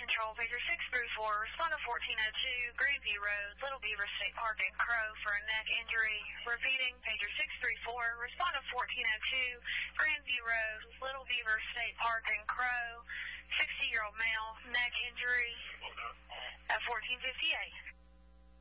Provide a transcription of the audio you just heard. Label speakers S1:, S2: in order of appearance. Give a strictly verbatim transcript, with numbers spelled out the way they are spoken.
S1: Control, pager six three four, respond to fourteen oh two, Greenview Road, Little Beaver State Park in Crow for a neck injury. Repeating, pager six three four, respond to fourteen oh two, Greenview Road, Little Beaver State Park in Crow, sixty-year-old male, neck injury at fourteen fifty-eight.